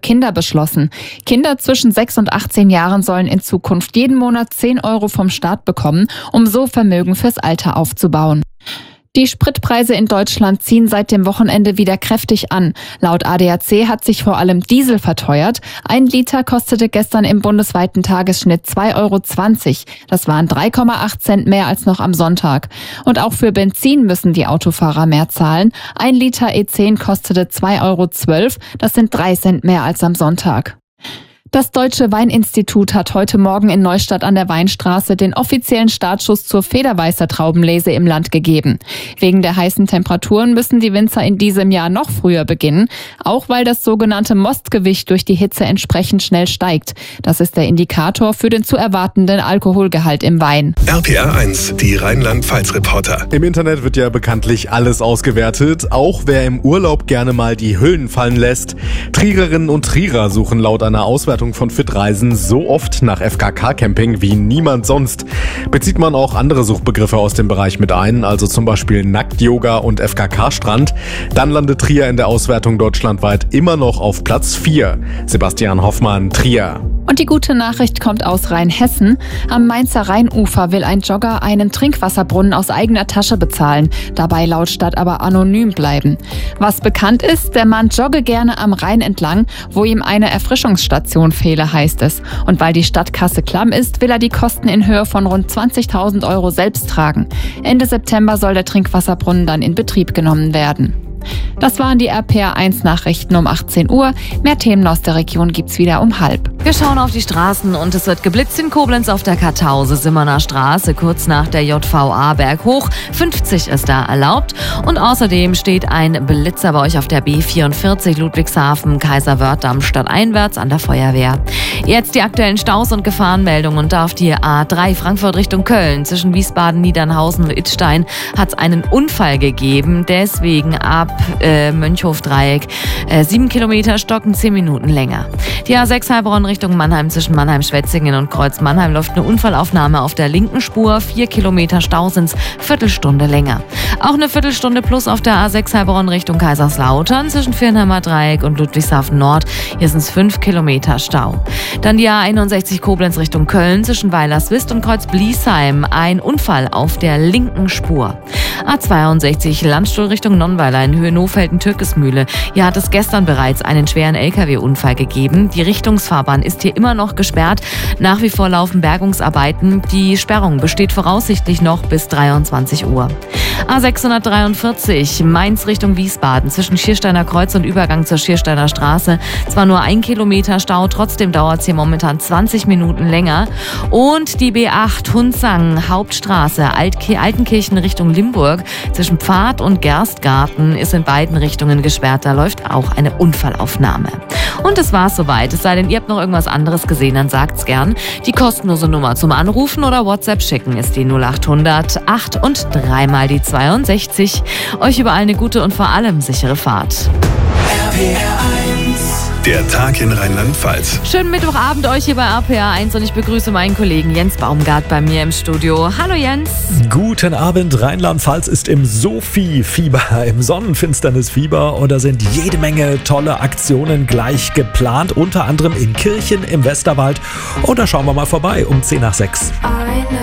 Kinder beschlossen. Kinder zwischen 6 und 18 Jahren sollen in Zukunft jeden Monat 10 Euro vom Staat bekommen, um so Vermögen fürs Alter aufzubauen. Die Spritpreise in Deutschland ziehen seit dem Wochenende wieder kräftig an. Laut ADAC hat sich vor allem Diesel verteuert. 1 Liter kostete gestern im bundesweiten Tagesschnitt 2,20 Euro. Das waren 3,8 Cent mehr als noch am Sonntag. Und auch für Benzin müssen die Autofahrer mehr zahlen. 1 Liter E10 kostete 2,12 Euro. Das sind 3 Cent mehr als am Sonntag. Das Deutsche Weininstitut hat heute Morgen in Neustadt an der Weinstraße den offiziellen Startschuss zur Federweißer Traubenlese im Land gegeben. Wegen der heißen Temperaturen müssen die Winzer in diesem Jahr noch früher beginnen, auch weil das sogenannte Mostgewicht durch die Hitze entsprechend schnell steigt. Das ist der Indikator für den zu erwartenden Alkoholgehalt im Wein. RPR 1, die Rheinland-Pfalz-Reporter. Im Internet wird ja bekanntlich alles ausgewertet, auch wer im Urlaub gerne mal die Hüllen fallen lässt. Triererinnen und Trierer suchen laut einer Auswertung von Fitreisen so oft nach FKK-Camping wie niemand sonst. Bezieht man auch andere Suchbegriffe aus dem Bereich mit ein, also zum Beispiel Nackt-Yoga und FKK-Strand, dann landet Trier in der Auswertung deutschlandweit immer noch auf Platz 4. Sebastian Hoffmann, Trier. Und die gute Nachricht kommt aus Rheinhessen. Am Mainzer Rheinufer will ein Jogger einen Trinkwasserbrunnen aus eigener Tasche bezahlen, dabei laut Stadt aber anonym bleiben. Was bekannt ist, der Mann jogge gerne am Rhein entlang, wo ihm eine Erfrischungsstation fehle, heißt es. Und weil die Stadtkasse klamm ist, will er die Kosten in Höhe von rund 20.000 Euro selbst tragen. Ende September soll der Trinkwasserbrunnen dann in Betrieb genommen werden. Das waren die RPR 1 Nachrichten um 18 Uhr. Mehr Themen aus der Region gibt's wieder um 12:30. Wir schauen auf die Straßen und es wird geblitzt in Koblenz auf der Kartause-Simmerner Straße, kurz nach der JVA Berghoch. 50 ist da erlaubt. Und außerdem steht ein Blitzer bei euch auf der B44 Ludwigshafen, Kaiserwörth-Damm stadteinwärts an der Feuerwehr. Jetzt die aktuellen Staus und Gefahrenmeldungen. Und auf die A3 Frankfurt Richtung Köln zwischen Wiesbaden, Niedernhausen und Idstein hat es einen Unfall gegeben. Deswegen ab Mönchhof-Dreieck 7 Kilometer stocken, 10 Minuten länger. Die A6 Heilbronn Richtung Mannheim zwischen Mannheim-Schwetzingen und Kreuz-Mannheim läuft eine Unfallaufnahme auf der linken Spur. 4 Kilometer Stau sind's, Viertelstunde länger. Auch eine Viertelstunde plus auf der A6 Heilbronn Richtung Kaiserslautern zwischen Viernheimer Dreieck und Ludwigshafen Nord. Hier sind's 5 Kilometer Stau. Dann die A61 Koblenz Richtung Köln zwischen Weilerswist und Kreuz-Bliesheim. Ein Unfall auf der linken Spur. A62 Landstuhl Richtung Nonnweiler in Höhe Nohfelden-Türkesmühle. Hier hat es gestern bereits einen schweren LKW-Unfall gegeben. Die Richtungsfahrbahn ist hier immer noch gesperrt. Nach wie vor laufen Bergungsarbeiten. Die Sperrung besteht voraussichtlich noch bis 23 Uhr. A643 Mainz Richtung Wiesbaden zwischen Schiersteiner Kreuz und Übergang zur Schiersteiner Straße. Zwar nur 1 Kilometer Stau, trotzdem dauert es hier momentan 20 Minuten länger. Und die B8 Hundsang Hauptstraße Altenkirchen Richtung Limburg zwischen Pfad und Gerstgarten ist in beiden Richtungen gesperrt. Da läuft auch eine Unfallaufnahme. Und das war's soweit. Es sei denn, ihr habt noch irgendwas anderes gesehen, dann sagt's gern. Die kostenlose Nummer zum Anrufen oder WhatsApp schicken ist die 0800 8 und 3 mal die 62. Euch überall eine gute und vor allem sichere Fahrt. Der Tag in Rheinland-Pfalz. Schönen Mittwochabend euch hier bei RPR 1 und ich begrüße meinen Kollegen Jens Baumgart bei mir im Studio. Hallo Jens. Guten Abend. Rheinland-Pfalz ist im Sophie-Fieber, im Sonnenfinsternis-Fieber und da sind jede Menge tolle Aktionen gleich geplant, unter anderem in Kirchen im Westerwald. Und da schauen wir mal vorbei um 5:50.